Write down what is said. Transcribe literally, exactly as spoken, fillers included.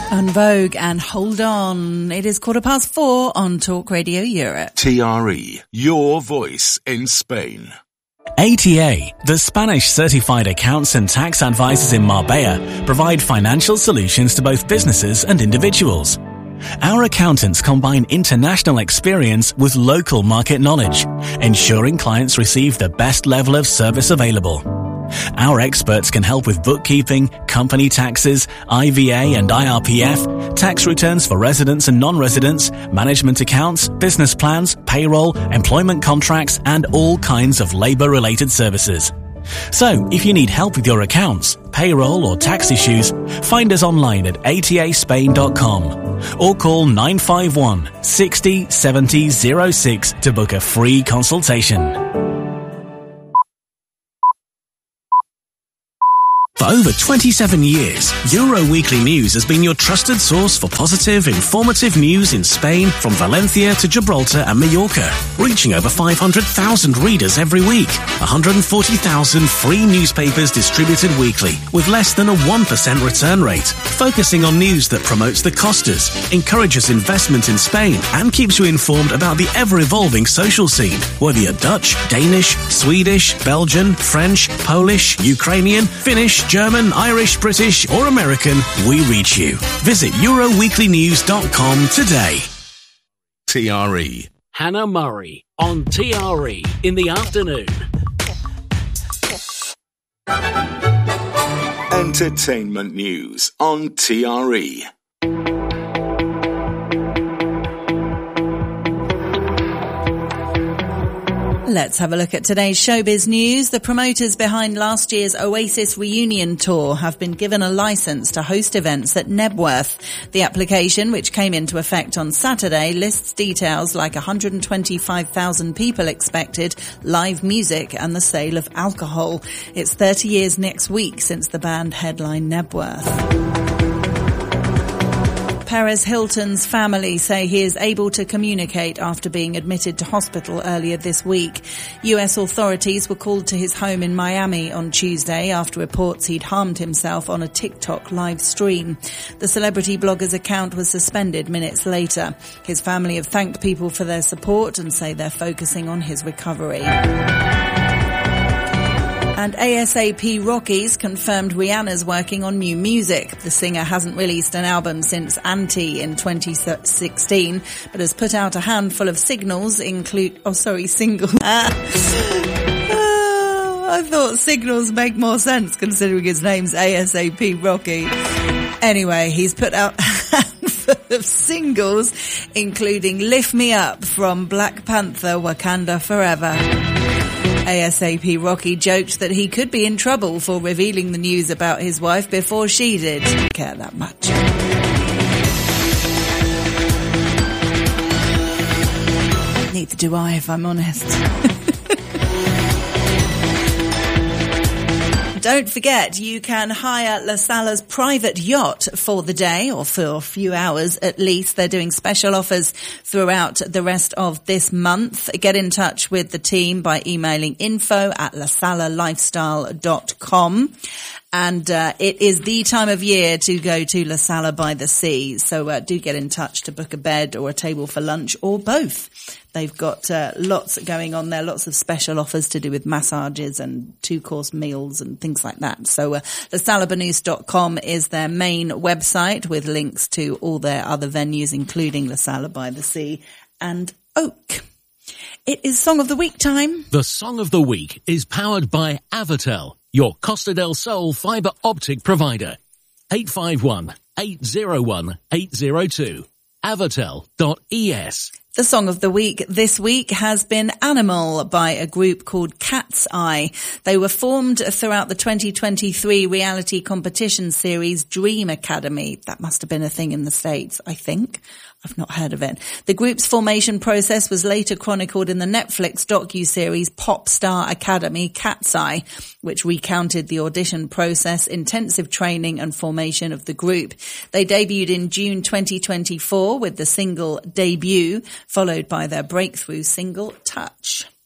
On Vogue and Hold On. It is quarter past four on Talk Radio Europe. T R E, your voice in Spain. A T A, the Spanish certified accounts and tax advisors in Marbella, provide financial solutions to both businesses and individuals. Our accountants combine international experience with local market knowledge, ensuring clients receive the best level of service available. Our experts can help with bookkeeping, company taxes, I V A and I R P F, tax returns for residents and non-residents, management accounts, business plans, payroll, employment contracts, and all kinds of labor-related services. So, if you need help with your accounts, payroll or tax issues, find us online at a t a spain dot com or call nine five one, six zero, seven zero zero six to book a free consultation. For over twenty-seven years, Euro Weekly News has been your trusted source for positive, informative news in Spain from Valencia to Gibraltar and Mallorca, reaching over five hundred thousand readers every week, one hundred forty thousand free newspapers distributed weekly with less than a one percent return rate, focusing on news that promotes the costas, encourages investment in Spain, and keeps you informed about the ever-evolving social scene, whether you're Dutch, Danish, Swedish, Belgian, French, Polish, Ukrainian, Finnish, German, Irish, British, or American, we reach you. Visit euro weekly news dot com today. T R E. Hannah Murray on T R E in the afternoon. Entertainment news on T R E. Let's have a look at today's showbiz news. The promoters behind last year's Oasis reunion tour have been given a license to host events at Nebworth. The application, which came into effect on Saturday, lists details like one hundred twenty-five thousand people expected, live music and the sale of alcohol. It's thirty years next week since the band headlined Nebworth. Perez Hilton's family say he is able to communicate after being admitted to hospital earlier this week. U S authorities were called to his home in Miami on Tuesday after reports he'd harmed himself on a TikTok live stream. The celebrity blogger's account was suspended minutes later. His family have thanked people for their support and say they're focusing on his recovery. And ASAP Rocky's confirmed Rihanna's working on new music. The singer hasn't released an album since Anti in twenty sixteen, but has put out a handful of signals, include, oh sorry, singles. Ah. Oh, I thought signals make more sense considering his name's ASAP Rocky. Anyway, he's put out a handful of singles, including Lift Me Up from Black Panther Wakanda Forever. ASAP Rocky joked that he could be in trouble for revealing the news about his wife before she did. Didn't care that much. Neither do I, if I'm honest. Don't forget, you can hire La Sala's private yacht for the day, or for a few hours at least. They're doing special offers throughout the rest of this month. Get in touch with the team by emailing info at la sala lifestyle dot com. And uh, it is the time of year to go to La Sala by the Sea. So uh, do get in touch to book a bed or a table for lunch or both. They've got uh, lots going on there, lots of special offers to do with massages and two-course meals and things like that. So uh, la sala banús dot com is their main website with links to all their other venues, including La Sala by the Sea and Oak. It is Song of the Week time. The Song of the Week is powered by Avatel, your Costa del Sol fibre optic provider. eight five one, eight zero one, eight zero two. avatel dot e s. The Song of the Week this week has been Animal by a group called Cat's Eye. They were formed throughout the twenty twenty-three reality competition series Dream Academy. That must have been a thing in the States, I think. I've not heard of it. The group's formation process was later chronicled in the Netflix docu-series Pop Star Academy Cat's Eye, which recounted the audition process, intensive training and formation of the group. They debuted in June twenty twenty-four with the single Debut, followed by their breakthrough single Touch.